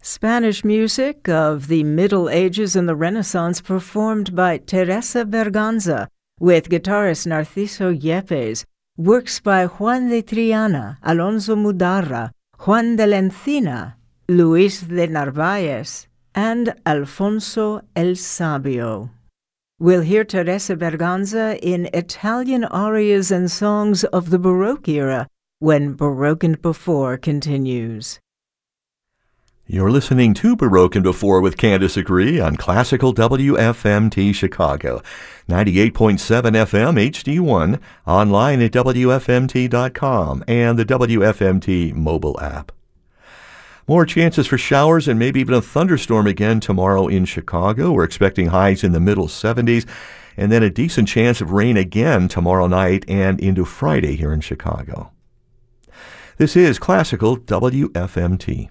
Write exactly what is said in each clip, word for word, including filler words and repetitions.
Spanish music of the Middle Ages and the Renaissance performed by Teresa Berganza with guitarist Narciso Yepes, works by Juan de Triana, Alonso Mudarra, Juan de la Encina, Luis de Narvaez, and Alfonso El Sabio. We'll hear Teresa Berganza in Italian arias and songs of the Baroque era when Baroque and Before continues. You're listening to Baroque and Before with Candace Agree on Classical W F M T Chicago, ninety-eight point seven F M H D one, online at W F M T dot com and the W F M T mobile app. More chances for showers and maybe even a thunderstorm again tomorrow in Chicago. We're expecting highs in the middle seventies, and then a decent chance of rain again tomorrow night and into Friday here in Chicago. This is Classical W F M T.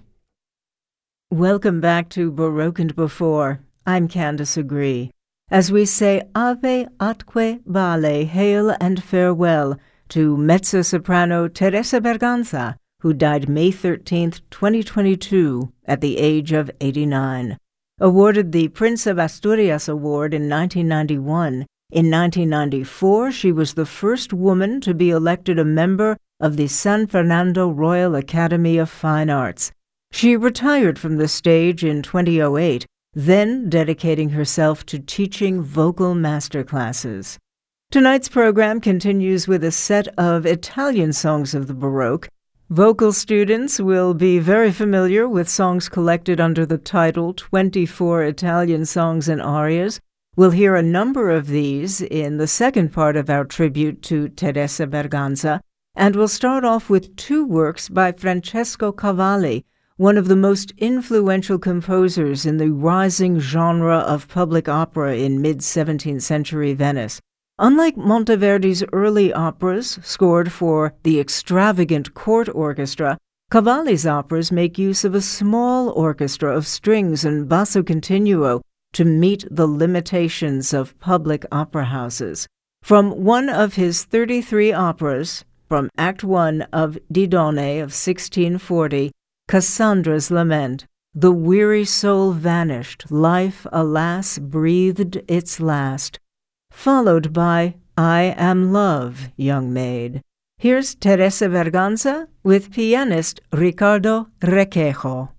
Welcome back to Baroque and Before. I'm Candace Agree. As we say Ave atque vale, hail and farewell to mezzo-soprano Teresa Berganza, who died May thirteenth, twenty twenty-two, at the age of eighty-nine. Awarded the Prince of Asturias Award in nineteen ninety-one, in nineteen ninety-four she was the first woman to be elected a member of the San Fernando Royal Academy of Fine Arts. She retired from the stage in twenty oh eight, then dedicating herself to teaching vocal masterclasses. Tonight's program continues with a set of Italian songs of the Baroque. Vocal students will be very familiar with songs collected under the title twenty-four Italian Songs and Arias. We'll hear a number of these in the second part of our tribute to Teresa Berganza, and we'll start off with two works by Francesco Cavalli, one of the most influential composers in the rising genre of public opera in mid-seventeenth century Venice. Unlike Monteverdi's early operas, scored for the extravagant court orchestra, Cavalli's operas make use of a small orchestra of strings and basso continuo to meet the limitations of public opera houses. From one of his thirty-three operas, from Act One of Didone of sixteen forty, Cassandra's Lament, the weary soul vanished, life, alas, breathed its last, followed by I Am Love, Young Maid. Here's Teresa Berganza with pianist Ricardo Requejo.